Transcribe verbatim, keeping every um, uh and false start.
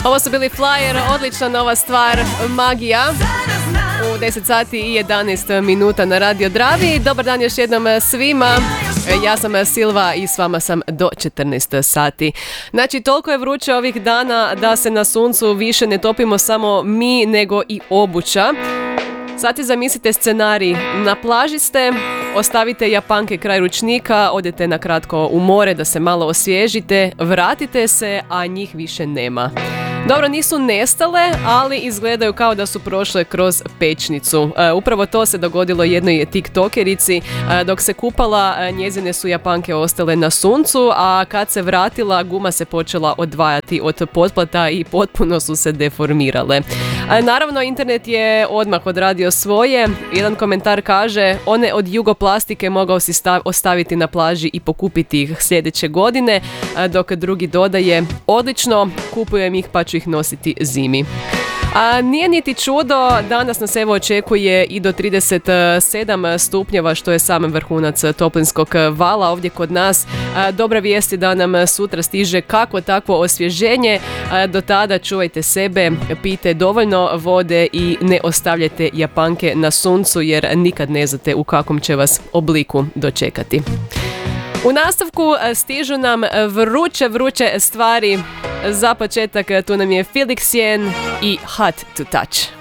Ovo su bili Flyer, odlična nova stvar, Magija. U deset sati i jedanaest minuta na Radio Dravi. Dobar dan još jednom svima. Ja sam Silva i s vama sam do četrnaest sati. Znači, toliko je vruće ovih dana da se na suncu više ne topimo samo mi, nego i obuća. Sad si zamislite scenarij. Na plaži ste, ostavite japanke kraj ručnika, odete na kratko u more da se malo osvježite, vratite se, a njih više nema. Dobro, nisu nestale, ali izgledaju kao da su prošle kroz pećnicu. E, upravo to se dogodilo jednoj tiktokerici. E, dok se kupala, njezine su japanke ostale na suncu, a kad se vratila, guma se počela odvajati od potplata i potpuno su se deformirale. E, naravno, internet je odmah odradio svoje. Jedan komentar kaže: one od jugoplastike mogao si stav- ostaviti na plaži i pokupiti ih sljedeće godine, e, dok drugi dodaje: odlično, kupujem ih pa ću ih nositi zimi. A nije niti čudo, danas nas evo očekuje i do trideset sedam stupnjeva, što je sam vrhunac toplinskog vala ovdje kod nas. A, dobra vijest je da nam sutra stiže kako takvo osvježenje. A, do tada čuvajte sebe, pijte dovoljno vode i ne ostavljajte japanke na suncu, jer nikad ne znate u kakvom će vas obliku dočekati. U nastavku stižu nam vruće, vruće stvari. Za početak tu nam je Felix Jen i Hot to Touch.